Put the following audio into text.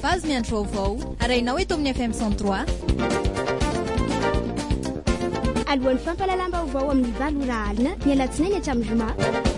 fahafazo miandro vaovao arahinao eto amin'ny FM 103 alohan'ny fampalalam-baovao amin'ny valo ora alina ny alatsinainy hatramin'ny zoma